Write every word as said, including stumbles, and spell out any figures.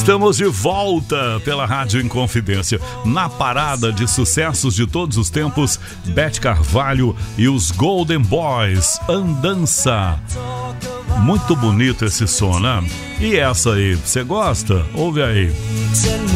Estamos de volta pela Rádio Inconfidência. Na parada de sucessos de todos os tempos, Beth Carvalho e os Golden Boys, Andança. Muito bonito esse som, né? E essa aí, você gosta? Ouve aí.